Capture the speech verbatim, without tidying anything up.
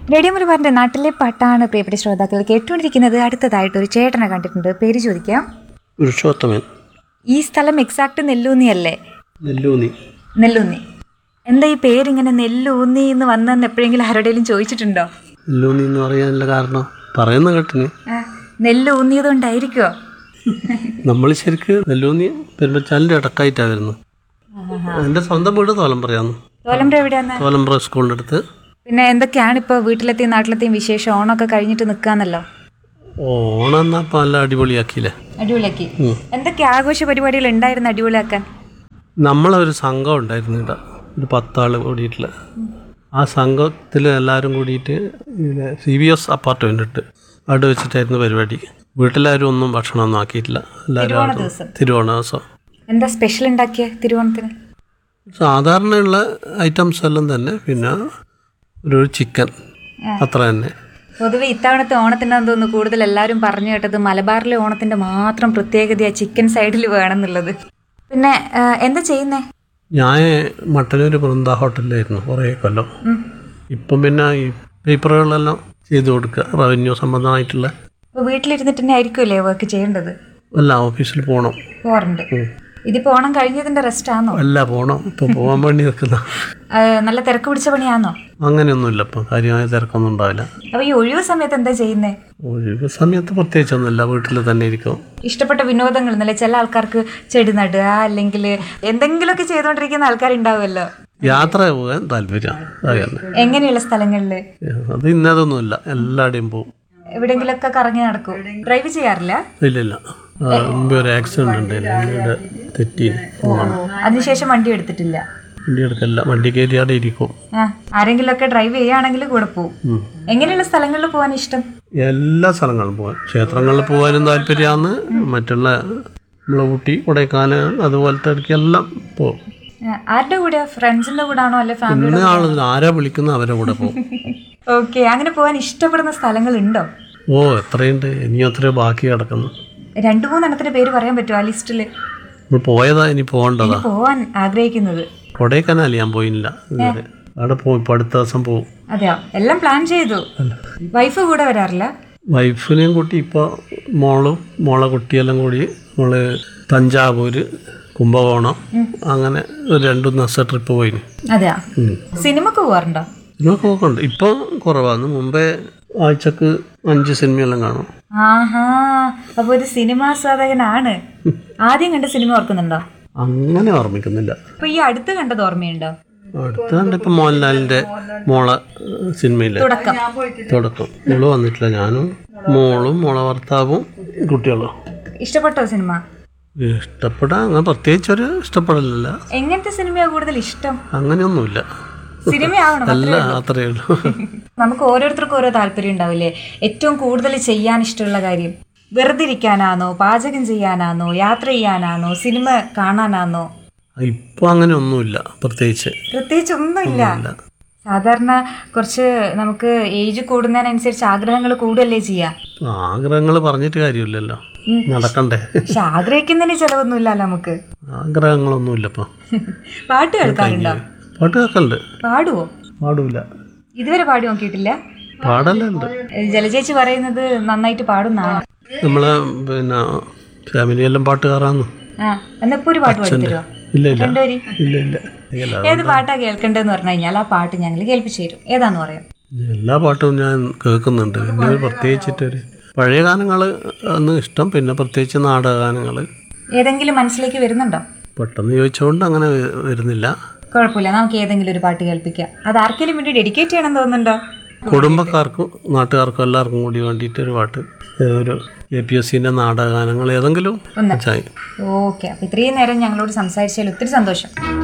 Radio മലബാറിന്റെ നാട്ടിലെ പാട്ടാണ് പ്രിയപ്പെട്ട ശ്രോതാക്കൾ കേട്ടുകൊണ്ടിരിക്കുന്നത്. അടുത്തതായിട്ട് ഒരു ചേട്ടനെ കണ്ടിട്ടുണ്ട്. പേര് ചോദിക്കാം. പുരുഷോത്തമൻ. ഈ സ്ഥലം എക്സാക്ട് നെല്ലൂന്നി അല്ലേ? നെല്ലൂന്നി. നെല്ലൂന്നി. എന്താ ഈ പേരിങ്ങനെ നെല്ലൂന്നി എന്ന് വന്നെന്ന് എപ്പോഴെങ്കിലും ആരുടെയും ചോദിച്ചിട്ടുണ്ടോ? നെല്ലൂന്നി എന്ന് പറയാനുള്ള കാരണം പറയുന്ന കേട്ടിന്. നെല്ലൂന്നിയത് കൊണ്ടായിരിക്കുമോ? നമ്മൾ ശരിക്ക് നെല്ലൂന്നി പെരുമ്പച്ചാലിന്റെ ഇടക്കായിട്ടാണ് വരുന്നത്. എന്റെ സ്വന്തം വീട് തോലമ്പ്രയാന്ന്. തോലമ്പ്ര എവിടെയാന്ന്? തോലമ്പ്ര സ്കൂളിന്റെ അടുത്ത്. പിന്നെ എന്തൊക്കെയാണ് ഇപ്പോൾ വീട്ടിലെത്തിയും നാട്ടിലെത്തിയും വിശേഷം? ഓണമൊക്കെ കഴിഞ്ഞിട്ട് നിൽക്കാന്നല്ലോ. ഓണം എന്നാ ഇപ്പൊ നല്ല അടിപൊളിയാക്കിയില്ലേ? അടിപൊളിയാക്കി. എന്തൊക്കെ ആഘോഷ പരിപാടികൾ ഉണ്ടായിരുന്നു അടിപൊളിയാക്കാൻ? നമ്മളൊരു സംഘം ഉണ്ടായിരുന്നു ഇവിടെ, ഒരു പത്താള് കൂടിയിട്ടുള്ള. ആ സംഘത്തിൽ എല്ലാവരും കൂടിയിട്ട് സി ബി എസ് അപ്പാർട്ട്മെന്റ് ഇട്ട് അവിടെ വെച്ചിട്ടായിരുന്നു പരിപാടി. വീട്ടിലാരും ഒന്നും ഭക്ഷണമൊന്നും ആക്കിയിട്ടില്ല. എല്ലാവരും തിരുവോണ ദിവസം. എന്താ സ്പെഷ്യൽ ഉണ്ടാക്കിയ തിരുവോണത്തിന്? സാധാരണയുള്ള ഐറ്റംസ് എല്ലാം തന്നെ, പിന്നെ ഒരു ചിക്കൻ, അത്ര തന്നെ. പൊതുവെ ഇത്തവണത്തെ ഓണത്തിനാന്ന് തോന്നുന്നു കൂടുതൽ എല്ലാവരും പറഞ്ഞു കേട്ടത് മലബാറിലെ ഓണത്തിന്റെ മാത്രം പ്രത്യേകതയാ ചിക്കൻ സൈഡിൽ വേണമെന്നുള്ളത്. പിന്നെ എന്താ ചെയ്യുന്നേ? ഞാൻ മട്ടന്നൂർ വൃന്ദ ഹോട്ടലിലായിരുന്നു കുറേ കൊല്ലം. ഇപ്പം പിന്നെ ഈ പേപ്പറുകളെല്ലാം ചെയ്തു കൊടുക്കുക, റവന്യൂ സംബന്ധമായിട്ടുള്ള. ഇപ്പോൾ വീട്ടിലിരുന്നിട്ട് തന്നെ ആയിരിക്കുമല്ലേ വർക്ക് ചെയ്യേണ്ടത്? അല്ല, ഓഫീസിൽ പോകണം. പോകാറുണ്ട്. ഇതിപ്പോ ഓണം കഴിഞ്ഞതിന്റെ റെസ്റ്റ് ആണോ? അല്ല, പോകണം. ഇപ്പൊ പോകാൻ വേണ്ടി നിൽക്കുന്ന. നല്ല തിരക്ക് പിടിച്ച പണിയാണോ? അങ്ങനെയൊന്നുമില്ല, ഇപ്പം കാര്യമായ തിരക്കൊന്നും ഉണ്ടാവില്ല. അപ്പൊ ഈ ഒഴിവ് സമയത്ത് എന്താ ചെയ്യുന്നേ? ഒഴിവ് സമയത്ത് പ്രത്യേകിച്ചൊന്നുമില്ല, വീട്ടിൽ തന്നെ ഇരിക്കും. ഇഷ്ടപ്പെട്ട വിനോദങ്ങൾ എന്നല്ലേ? ചില ആൾക്കാർക്ക് ചെടി നടുക, അല്ലെങ്കിൽ എന്തെങ്കിലുമൊക്കെ ചെയ്തുകൊണ്ടിരിക്കുന്ന ആൾക്കാരുണ്ടാവുമല്ലോ. യാത്ര പോകാൻ താല്പര്യം. എങ്ങനെയുള്ള സ്ഥലങ്ങളില്? അത് ഇന്നതൊന്നുമില്ല, എല്ലായിടെയും പോകും. എവിടെങ്കിലൊക്കെ കറങ്ങി നടക്കും. ഡ്രൈവ് ചെയ്യാറില്ല? ഇല്ല ഇല്ല, മുമ്പ് ഒരു ആക്സിഡന്റ് ഉണ്ടായിരുന്നു, തെറ്റി. അതിനുശേഷം വണ്ടി എടുത്തിട്ടില്ല? വണ്ടി എടുക്കല്ല, വണ്ടി കയറി അവിടെ ഇരിക്കും. ആരെങ്കിലും ഒക്കെ ഡ്രൈവ് ചെയ്യുകയാണെങ്കിൽ കൂടെ പോകും. എങ്ങനെയുള്ള സ്ഥലങ്ങളിൽ പോകാൻ ഇഷ്ടം? എല്ലാ സ്ഥലങ്ങളും പോകാൻ, ക്ഷേത്രങ്ങളിൽ പോകാനും താല്പര്യമാണ്. മറ്റുള്ള നമ്മളെ ഊട്ടി, കൊടൈക്കനാൽ അതുപോലത്തെ എല്ലാം പോകും. ആരുടെ കൂടെ? ഫ്രണ്ട്സിന്റെ കൂടെ ആണോ അല്ലെ ഫാമിലി? ആരാ വിളിക്കുന്ന അവരെ കൂടെ പോകും. ഓക്കെ. അങ്ങനെ പോകാൻ ഇഷ്ടപ്പെടുന്ന സ്ഥലങ്ങൾ ഉണ്ടോ? ഓ, എത്രയുണ്ട്, ഇനി എത്രയോ ബാക്കി കിടക്കുന്നു. രണ്ടു മൂന്നെണ്ണത്തിന്റെ പേര് പറയാൻ പറ്റുമോ ആ ലിസ്റ്റില്? പോയതാ, ഇനി പോകേണ്ടതാ. പോവാൻ ആഗ്രഹിക്കുന്നത് കൊടൈക്കനാൽ ഞാൻ പോയില്ല. അവിടെ പോകും, ഇപ്പൊ അടുത്ത ദിവസം പോകും. അതെയോ? എല്ലാം പ്ലാൻ ചെയ്തു. വൈഫ് കൂടെ വരാറില്ല? വൈഫിനെയും കൂട്ടി ഇപ്പൊ മോളും മോളെ കുട്ടിയെല്ലാം കൂടി നമ്മള് തഞ്ചാവൂര്, കുംഭകോണം, അങ്ങനെ ഒരു രണ്ടു ദിവസം ട്രിപ്പ് പോയിന്. അതെയാ? സിനിമക്ക് പോവാറുണ്ടോ? സിനിമക്ക് പോക്കുണ്ട്. ഇപ്പൊ കുറവാണ്. മുമ്പേ ആഴ്ചക്ക് അഞ്ച് സിനിമയെല്ലാം കാണും. ആഹാ, അപ്പൊ ഒരു സിനിമാസ്വാദകനാണ്. ആദ്യം കണ്ട സിനിമ ഓർക്കുന്നുണ്ടോ? അങ്ങനെ ഓർമ്മിക്കുന്നില്ല. അപ്പൊ ഈ അടുത്ത് കണ്ടത് ഓർമ്മയുണ്ടോ? അടുത്ത് കണ്ടിപ്പോ മോഹൻലാലിന്റെ മോളെ സിനിമയിലെ തുടക്കം. മോള് വന്നിട്ടില്ല, ഞാനും മോളും മോളെ ഭർത്താവും കുട്ടികളും. ഇഷ്ടപ്പെട്ടോ സിനിമ? ഇഷ്ടപ്പെടാൻ അങ്ങനെ പ്രത്യേകിച്ചൊരു ഇഷ്ടപ്പെടലില്ല. എങ്ങനത്തെ സിനിമയാ കൂടുതൽ ഇഷ്ടം? അങ്ങനെയൊന്നുമില്ല, സിനിമയാവണം അത്രേ ഉള്ളൂ. നമുക്ക് ഓരോരുത്തർക്കും ഓരോ താല്പര്യം ഉണ്ടാവില്ലേ? ഏറ്റവും കൂടുതൽ ചെയ്യാൻ ഇഷ്ടമുള്ള കാര്യം വെറുതെ ഇരിക്കാനാണോ, പാചകം ചെയ്യാനാണോ, യാത്ര ചെയ്യാനാണോ, സിനിമ കാണാനാണോ? ഇപ്പൊ അങ്ങനെ ഒന്നുമില്ല, പ്രത്യേകിച്ച് പ്രത്യേകിച്ച് ഒന്നുമില്ല. സാധാരണ കുറച്ച് നമുക്ക് ഏജ് കൂടുന്നതിനനുസരിച്ച് ആഗ്രഹങ്ങൾ കൂടുതലേ ചെയ്യാ. ആഗ്രഹങ്ങൾ പറഞ്ഞിട്ട് കാര്യമില്ലല്ലോ, നടക്കണ്ടേ. പക്ഷെ ആഗ്രഹിക്കുന്നതിന് ചെലവൊന്നുമില്ലല്ലോ നമുക്ക്. ആഗ്രഹങ്ങളൊന്നുമില്ല. ഇപ്പൊ പാട്ട് കേൾക്കാറുണ്ടോ? പാട്ട് കേൾക്കലുണ്ട്. പാടുവോ? പാടൂല. ഇതുവരെ പാടി നോക്കിയിട്ടില്ല? പാടലുണ്ട്. ജലജേച്ചി പറയുന്നത് നന്നായിട്ട് പാടുന്നാണ്. നമ്മളെ പിന്നെ ഫാമിലിയെല്ലാം പാട്ടുകാരാന്ന്. എന്നപ്പോ ഒരു പാട്ട് പാടിത്തരുമോ? ഇല്ല ഇല്ല ഇല്ല ഇല്ല. ഏത് പാട്ടാ കേൾക്കണ്ടെന്ന് പറഞ്ഞു കഴിഞ്ഞാൽ ആ പാട്ട് ഞങ്ങൾ കേൾപ്പിച്ചു തരും. ഏതാന്ന് പറയാം? എല്ലാ പാട്ടും ഞാൻ കേൾക്കുന്നുണ്ട്. പിന്നെ പ്രത്യേകിച്ചിട്ടൊരു പഴയ ഗാനങ്ങൾ ആണ് ഇഷ്ടം, പിന്നെ പ്രത്യേകിച്ച് നാടക ഗാനങ്ങൾ. ഏതെങ്കിലും മനസ്സിലേക്ക് വരുന്നുണ്ടോ? പെട്ടെന്ന് ചോദിച്ചുകൊണ്ട് അങ്ങനെ വരുന്നില്ല. കുഴപ്പമില്ല, നമുക്ക് ഏതെങ്കിലും ഒരു പാട്ട് കേൾപ്പിക്കാം. അത് ആർക്കെങ്കിലും വേണ്ടി ഡെഡിക്കേറ്റ് ചെയ്യണം തോന്നുന്നുണ്ടോ? കുടുംബക്കാർക്കും നാട്ടുകാർക്കും എല്ലാവർക്കും കൂടി വേണ്ടിയിട്ട് ഒരു പാട്ട്, ഒരു എ പി എസ് സിന്റെ നാടക ഗാനങ്ങൾ ഏതെങ്കിലും. ഓക്കെ. അപ്പൊ ഇത്രയും നേരം ഞങ്ങളോട് സംസാരിച്ചതിൽ ഒത്തിരി സന്തോഷം.